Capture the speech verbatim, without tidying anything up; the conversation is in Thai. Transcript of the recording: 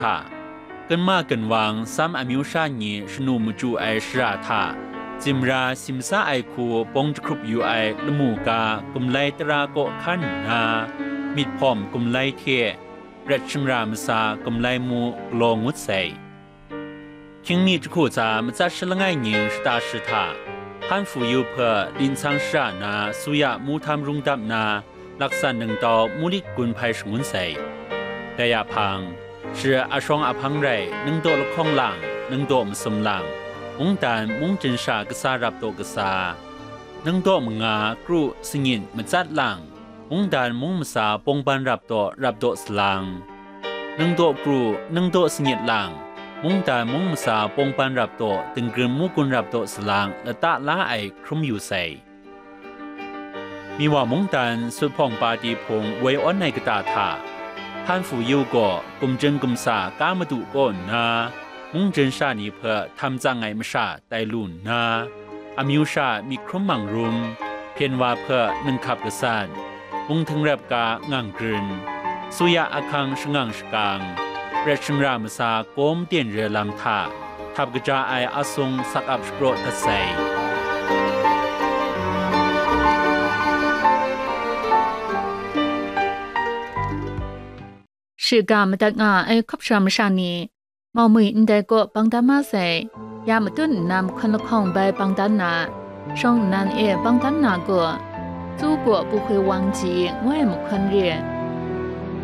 ท่ากันมากันวางซ้ำอามิวชาญีชนูมจูไอชราท่าจิมราซิมซาไอคูปงจครุบยูไอลมูกากุมไลตราโกขันนามิดพอมกุมไลเทรัชมรามซากุมไลมูกลงุดเซคิงมีจคูจามจัดชลงไงยิงสตาชิตาฮันฟูยูเพอดินซังชานาสุยามูทำรุงดับนาลักษณะหนึ่งต่อมูลิกุลภัยสมุนเซแต่ยาพังเชื่ออาชองอาพังไรหนึ่งโตละข้องหลังหนึ่งโตมสมหลังมุงดันมุงจินชากษารับโตกษาหนึ่งโตมงากรุสิงินมาจัดหลังมุงดันมุงมสาปงบันรับโตรับโตสลังหนึ่งโตกรุหนึ่งโตสิงินหลังมุงดันมุงมสาปงบันรับโตตึงกรึมมุกุลรับโตสลังและตะละไอครุมอยู่ใส่มีว่ามุงดันสุดพองปาดีพงไว้อ้อนในกระตาถาท่านฝูยูก็กุมเจงกุมสากามาดุก่อนนามุงเจนชานีเพื่อทำจังไงมชาไตลุนนาอามิวชามีครุมมังรุมเพียนว่าเพื่อหนึ่งขับกระสานมุงถึงเรียบกางังกรึนสุยาอาคังชงังชกังเรชงรามสาโกมเตียนเรือลำทาทับกระจาไออาทรงสักอับสโปรทัสไซ是个么的啊，哎，可不上么上呢？毛妹你带个帮他妈噻，也么顿南看了空白帮他拿，上南也帮他拿个，祖国不会忘记，我也么看人。